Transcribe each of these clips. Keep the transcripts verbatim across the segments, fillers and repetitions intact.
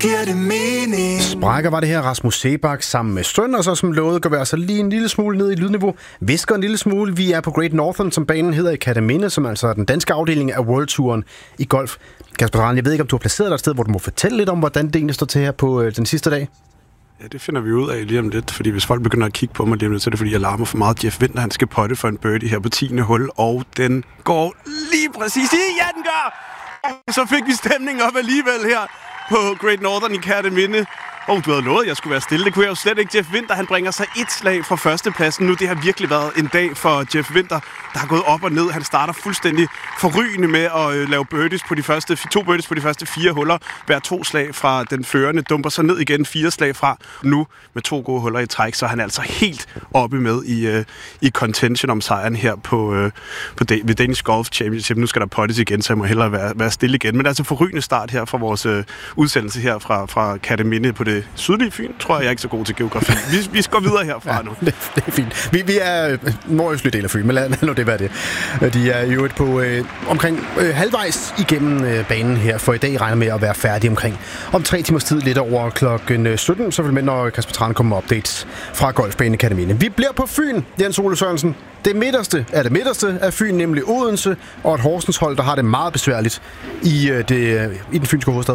giver det mening. Sprækker var det her Rasmus Seebach sammen med Strøn, og så som lovet går vi altså lige en lille smule ned i lydniveau. Visker en lille smule. Vi er på Great Northern, som banen hedder i Kerteminde, som altså er den danske afdeling af World Touren i golf. Kasper Strand, jeg ved ikke, om du har placeret dig et sted, hvor du må fortælle lidt om, hvordan det egentlig står til her på øh, den sidste dag. Ja, det finder vi ud af lige om lidt, fordi hvis folk begynder at kigge på mig lige om lidt, så er det fordi, jeg larmer for meget. Jeff Winther, han skal potte for en birdie her på tiende hul, og den går lige præcis i. Ja, den gør! Så fik vi stemning op alligevel her på Great Northern i Kerteminde. Åh, oh, du havde lovet, at jeg skulle være stille. Det kunne jeg jo slet ikke. Jeff Winther, han bringer sig et slag fra førstepladsen nu. Det har virkelig været en dag for Jeff Winther, der har gået op og ned. Han starter fuldstændig forrygende med at øh, lave birdies på de første, to birdies på de første fire huller. Hver to slag fra den førende, dumper sig ned igen fire slag fra. Nu med to gode huller i træk, så er han altså helt oppe med i, øh, i contention om sejren her på, øh, på da- ved Danish Golf Championship. Nu skal der pottes igen, så jeg må hellere være, være stille igen. Men altså forrygende start her fra vores øh, udsendelse her fra, fra Kerteminde på det sydlige Fyn, tror jeg, jeg er ikke så god til geografi. Vi, vi skal gå videre herfra ja, nu. Det, det er fint. Vi, vi er nordøstlige del af Fyn, men lad, lad nu det være det. De er jo et på øh, omkring øh, halvvejs igennem øh, banen her, for i dag regner med at være færdig omkring om tre timers tid, lidt over klokken sytten, så vil med, når Kasper Tran kommer med updates fra Golfbanen i Kerteminde. Vi bliver på Fyn, Jens Ole Sørensen. Det midterste er det midterste af Fyn, nemlig Odense, og et Horsens hold, der har det meget besværligt i, øh, det, i den fynske hovedstad.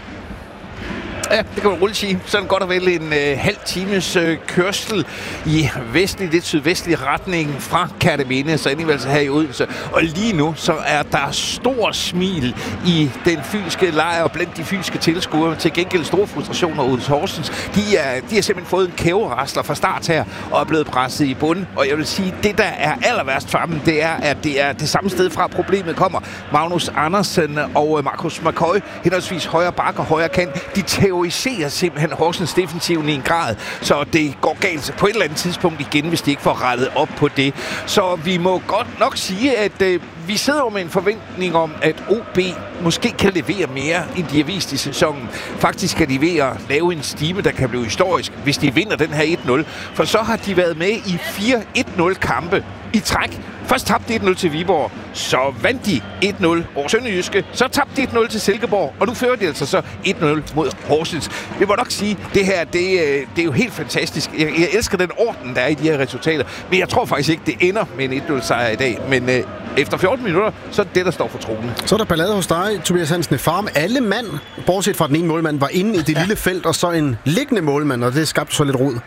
Ja, det kan man roligt sige. Sådan godt og vel en øh, halv times øh, kørsel i vestlig, lidt sydvestlig retning fra Kerteminde, så alligevel her i Odense. Og lige nu, så er der stor smil i den fynske lejr blandt de fynske tilskuere. Til gengæld store frustrationer hos Horsens. De, er, de har simpelthen fået en kæverasler fra start her, og er blevet presset i bunden. Og jeg vil sige, det der er aller værst for dem, det er, at det er det samme sted fra problemet kommer. Magnus Andersen og Markus McCoy, henholdsvis højre bakke og højre kant, de tæver terroriserer simpelthen Horsens defensiven i en grad, så det går galt på et eller andet tidspunkt igen, hvis de ikke får rettet op på det. Så vi må godt nok sige, at øh, vi sidder med en forventning om, at O B måske kan levere mere, end de har vist i sæsonen. Faktisk kan de ved at lave en stime, der kan blive historisk, hvis de vinder den her et nul. For så har de været med i fire et nul kampe i træk. Først tabte de et nul til Viborg, så vandt de et nul over Sønderjyske, så tabte de et nul til Silkeborg, og nu fører de altså så et nul mod Horsens. Vi må nok sige, det her, det, det er jo helt fantastisk. Jeg, jeg elsker den orden, der er i de her resultater, men jeg tror faktisk ikke, det ender med en et nul sejr i dag. Men øh, efter fjorten minutter, så er det det, der står for tronen. Så er der ballade hos dig, Tobias Hansen Farm. Alle mand, bortset fra den ene målmand, var inde i det ja. lille felt, og så en liggende målmand, og det skabte så lidt rod.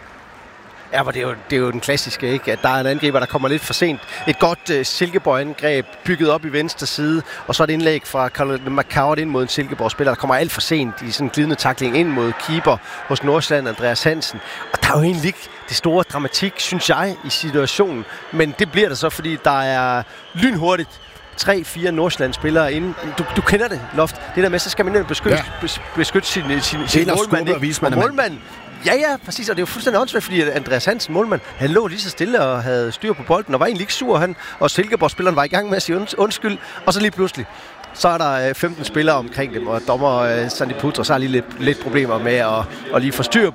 Ja, men det er, jo, det er jo den klassiske, ikke? At der er en angriber, der kommer lidt for sent. Et godt uh, Silkeborg-angreb bygget op i venstre side, og så et indlæg fra Carl McCoward ind mod en Silkeborg-spiller, der kommer alt for sent i sådan en glidende tackling ind mod keeper hos Nordsjælland, Andreas Hansen. Og der er jo egentlig ikke det store dramatik, synes jeg, i situationen. Men det bliver der så, fordi der er lynhurtigt tre fire Nordsjælland-spillere inde. Du, du kender det, Loft. Det der med, så skal man nemlig beskytte, ja. beskytte sin, sin, sin målmand. Og målmanden, ja, ja, præcis, og det er jo fuldstændig åndssvagt, fordi Andreas Hansen, målmand, han lå lige så stille og havde styr på bolden, og var egentlig ikke sur, han, og Silkeborg-spilleren var i gang med at sige und, undskyld, og så lige pludselig, så er der femten spillere omkring dem, og dommer uh, Sandy Putra, så har lige lidt, lidt problemer med at, at lige få styr